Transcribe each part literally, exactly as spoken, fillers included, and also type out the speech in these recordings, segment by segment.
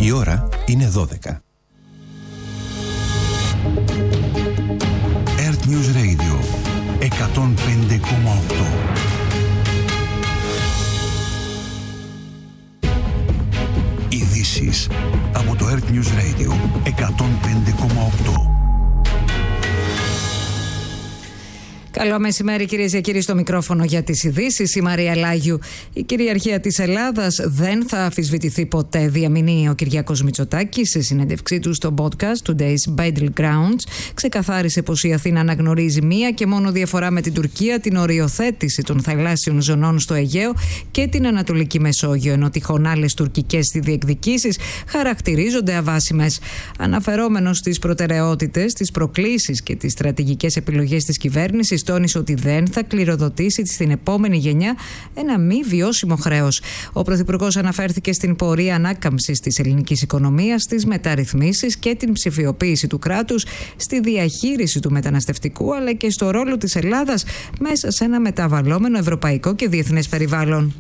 Η ώρα είναι δώδεκα. Earth News Radio εκατόν πέντε κόμμα οκτώ. Ειδήσεις από το Earth News Radio εκατόν πέντε κόμμα οκτώ. Καλό μεσημέρι, κυρίες και κύριοι, στο μικρόφωνο για τις ειδήσεις. Η Μαρία Λάγιου. Η κυριαρχία της Ελλάδας δεν θα αμφισβητηθεί ποτέ, διαμηνύει ο Κυριάκος Μητσοτάκης σε συνέντευξή του στο podcast Today's Battlegrounds. Ξεκαθάρισε πως η Αθήνα αναγνωρίζει μία και μόνο διαφορά με την Τουρκία, την οριοθέτηση των θαλάσσιων ζωνών στο Αιγαίο και την Ανατολική Μεσόγειο, ενώ τυχόν άλλες τουρκικές διεκδικήσεις χαρακτηρίζονται αβάσιμες. Αναφερόμενος στις προτεραιότητες, τις προκλήσεις και τις στρατηγικές επιλογές της κυβέρνησης, τόνισε ότι δεν θα κληροδοτήσει στην επόμενη γενιά ένα μη βιώσιμο χρέος. Ο Πρωθυπουργός αναφέρθηκε στην πορεία ανάκαμψης της ελληνικής οικονομίας, στις μεταρρυθμίσεις και την ψηφιοποίηση του κράτους, στη διαχείριση του μεταναστευτικού αλλά και στο ρόλο της Ελλάδας μέσα σε ένα μεταβαλλόμενο ευρωπαϊκό και διεθνές περιβάλλον.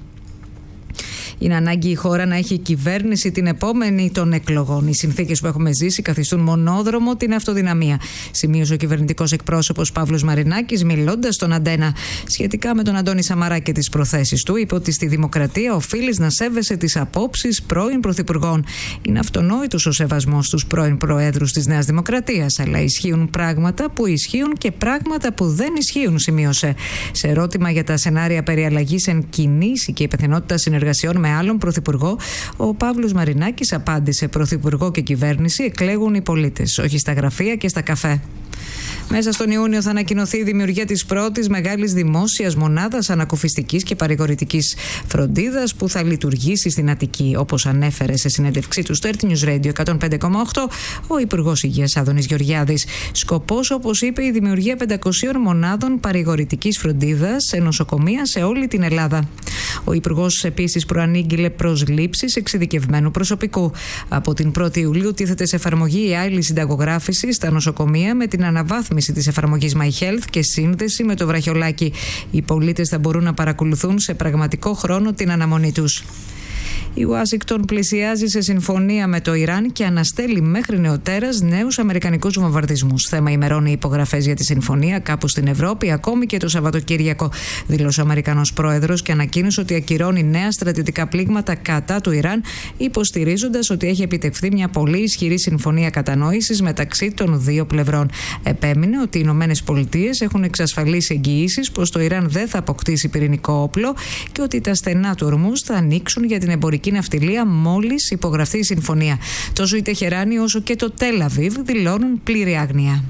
Είναι ανάγκη η χώρα να έχει κυβέρνηση την επόμενη των εκλογών. Οι συνθήκες που έχουμε ζήσει καθιστούν μονόδρομο την αυτοδυναμία, σημείωσε ο κυβερνητικός εκπρόσωπος Παύλος Μαρινάκης, μιλώντας στον Αντένα. Σχετικά με τον Αντώνη Σαμαρά και τις προθέσεις του, είπε ότι στη δημοκρατία οφείλεις να σέβεσαι τις απόψεις πρώην πρωθυπουργών. Είναι αυτονόητος ο σεβασμός στους πρώην προέδρους της Νέας Δημοκρατίας, αλλά ισχύουν πράγματα που ισχύουν και πράγματα που δεν ισχύουν, σημείωσε. Σε ερώτημα για τα σενάρια περί αλλαγής εν κινήσει και υπευθυνότητα συνεργασιών με άλλον πρωθυπουργό, ο Παύλος Μαρινάκης απάντησε: πρωθυπουργό και κυβέρνηση εκλέγουν οι πολίτες, όχι στα γραφεία και στα καφέ. Μέσα στον Ιούνιο θα ανακοινωθεί η δημιουργία της πρώτης μεγάλης δημόσιας μονάδας ανακουφιστικής και παρηγορητικής φροντίδας που θα λειτουργήσει στην Αττική, όπως ανέφερε σε συνέντευξή του στο Earth News Radio εκατόν πέντε κόμμα οκτώ ο Υπουργός Υγείας Άδωνης Γεωργιάδης. Σκοπός, όπως είπε, η δημιουργία πεντακοσίων μονάδων παρηγορητικής φροντίδας σε νοσοκομεία σε όλη την Ελλάδα. Ο Υπουργός επίσης προανήγγειλε προσλήψεις εξειδικευμένου προσωπικού. Από την πρώτη Ιουλίου τίθεται σε εφαρμογή η άλλη συνταγογράφηση στα νοσοκομεία με την αναβάθμιση της εφαρμογής My Health και σύνδεση με το βραχιολάκι. Οι πολίτες θα μπορούν να παρακολουθούν σε πραγματικό χρόνο την αναμονή τους. Η Ουάσιγκτον πλησιάζει σε συμφωνία με το Ιράν και αναστέλει μέχρι νεοτέρας νέους αμερικανικούς βομβαρδισμούς. Θέμα ημερών οι υπογραφές για τη συμφωνία κάπου στην Ευρώπη, ακόμη και το Σαββατοκύριακο, δήλωσε ο Αμερικανός πρόεδρος και ανακοίνωσε ότι ακυρώνει νέα στρατιωτικά πλήγματα κατά του Ιράν, υποστηρίζοντας ότι έχει επιτευχθεί μια πολύ ισχυρή συμφωνία κατανόησης μεταξύ των δύο πλευρών. Επέμεινε ότι οι Ηνωμένες Πολιτείες έχουν εξασφαλίσει εγγυήσεις πως το Ιράν δεν θα αποκτήσει πυρηνικό όπλο και ότι τα στενά του Ορμούζ θα ανοίξουν για την εμπορική ναυτιλία μόλις υπογραφεί η συμφωνία. Τόσο η Τεχεράνη όσο και το Τελ Αβίβ δηλώνουν πλήρη άγνοια.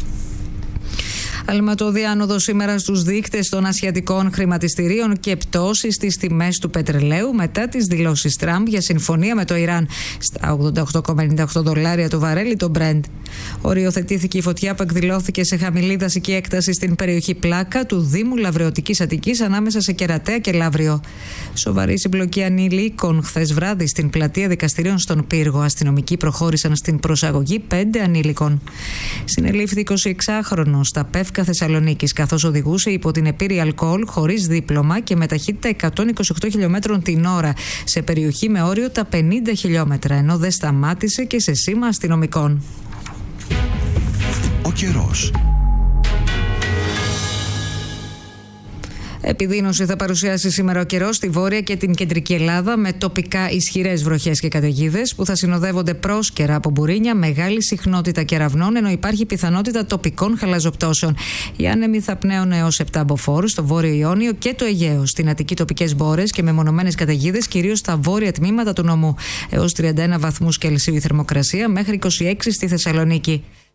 Αλματώδη άνοδο σήμερα στους δείκτες των ασιατικών χρηματιστηρίων και πτώση στις τιμές του πετρελαίου μετά τις δηλώσεις Τραμπ για συμφωνία με το Ιράν στα ογδόντα οκτώ κόμμα ενενήντα οκτώ δολάρια το βαρέλι το Brent. Οριοθετήθηκε η φωτιά που εκδηλώθηκε σε χαμηλή δασική έκταση στην περιοχή Πλάκα του Δήμου Λαβρεωτικής Αττικής ανάμεσα σε Κερατέα και Λαύριο. Σοβαρή συμπλοκή ανήλικων χθες βράδυ στην πλατεία δικαστηρίων στον Πύργο. Αστυνομικοί προχώρησαν στην προσαγωγή πέντε ανήλικων. Συνελήφθη εικοσιεξάχρονος στα Πεύκα Θεσσαλονίκης, καθώς οδηγούσε υπό την επίρρη αλκοόλ χωρίς δίπλωμα και με ταχύτητα εκατόν είκοσι οκτώ χιλιόμετρων την ώρα σε περιοχή με όριο τα πενήντα χιλιόμετρα, ενώ δεν σταμάτησε και σε σήμα αστυνομικών. Ο καιρός. Επιδείνωση θα παρουσιάσει σήμερα ο καιρός στη βόρεια και την κεντρική Ελλάδα, με τοπικά ισχυρές βροχές και καταιγίδες που θα συνοδεύονται πρόσκαιρα από μπουρίνια, μεγάλη συχνότητα κεραυνών, ενώ υπάρχει πιθανότητα τοπικών χαλαζοπτώσεων. Οι άνεμοι θα πνέουν έως επτά μποφόρ στο βόρειο Ιόνιο και το Αιγαίο. Στην Αττική τοπικές μπόρες και μεμονωμένες καταιγίδες, κυρίως στα βόρεια τμήματα του νομού. Έως τριάντα ένα βαθμούς Κελσίου η θερμοκρασία, μέχρι είκοσι έξι στη Θεσσαλονίκη.